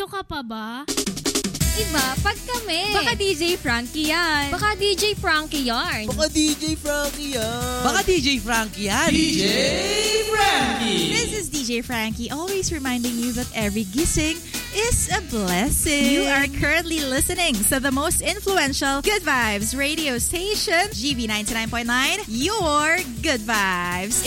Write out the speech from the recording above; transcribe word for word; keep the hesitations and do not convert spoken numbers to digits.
Radyo ka pa ba? Iba, pag kami. Baka D J Frankie yan. Baka D J Frankie yarn. Baka D J Frankie yan. Baka D J Frankie yan. D J Frankie. This is D J Frankie, always reminding you that every gising is a blessing. You are currently listening to the most influential Good Vibes radio station, G V ninety-nine point nine, your Good Vibes.